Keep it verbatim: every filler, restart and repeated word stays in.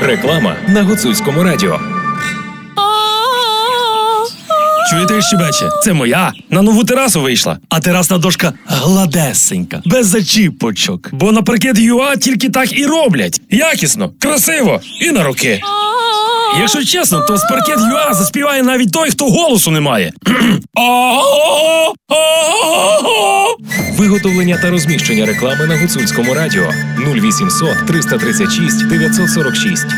Реклама на Гуцульському радіо. Чуєте, щебече? Це моя. На нову терасу вийшла. А терасна дошка гладесенька, без зачіпочок. Бо на паркет ЮА тільки так і роблять. Якісно, красиво і на роки. Якщо чесно, то з паркет ЮА заспіває навіть той, хто голосу не має. Виготовлення та розміщення реклами на Гуцульському радіо нуль вісімсот триста тридцять шість дев'ятсот сорок шість.